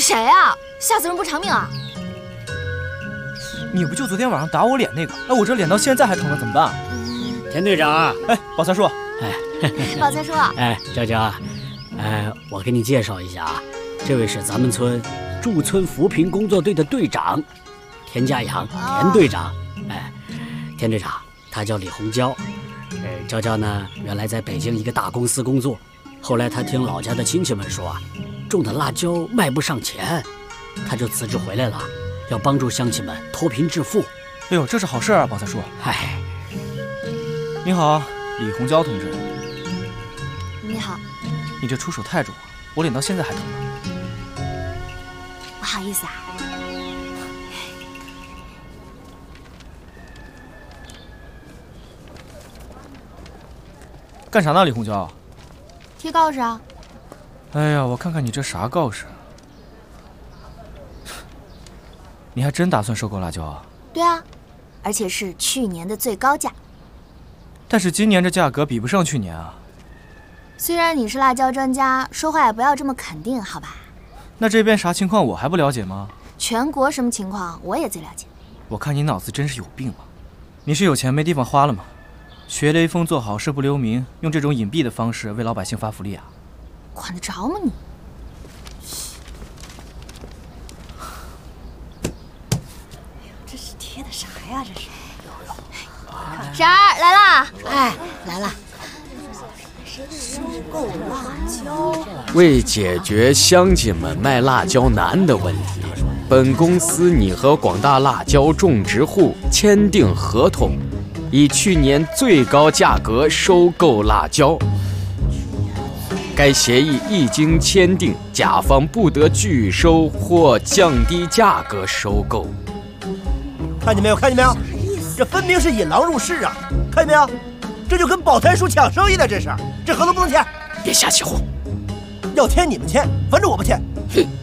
谁啊？吓死人不偿命啊！ 你不就昨天晚上打我脸那个？哎，我这脸到现在还疼了，怎么办？ 田队长， 哎，宝财叔， 宝财叔， 娇娇，我给你介绍一下啊，这位是咱们村驻村扶贫工作队的队长田家阳，田队长。田队长，他叫李红娇。娇娇呢，原来在北京一个大公司工作，后来他听老家的亲戚们说啊，种的辣椒卖不上钱，他就辞职回来了，要帮助乡亲们脱贫致富。 哎呦，这是好事啊，宝财叔。你好，李红娇同志。 你好。 你这出手太重了，我脸到现在还疼呢。 不好意思啊。 干啥呢，李红娇？ 贴告示啊。 哎呀，我看看你这啥告示？你还真打算收购辣椒啊？ 对啊，而且是去年的最高价。 但是今年这价格比不上去年啊。 虽然你是辣椒专家，说话也不要这么肯定，好吧？ 那这边啥情况我还不了解吗？ 全国什么情况我也最了解。 我看你脑子真是有病吧？你是有钱没地方花了吗？学雷锋做好事不留名，用这种隐蔽的方式为老百姓发福利啊？ 管得着吗你？ 这是贴的啥呀？这是。 婶儿来啦！ 来了。收购辣椒。 为解决乡亲们卖辣椒难的问题，本公司拟和广大辣椒种植户签订合同，以去年最高价格收购辣椒。该协议一经签订，甲方不得拒收或降低价格收购。 看见没有？看见没有？这分明是引狼入室啊！看见没有？这就跟宝财叔抢生意的，这合同不能签。 别瞎起哄！ 要签你们签，反正我不签。 哼。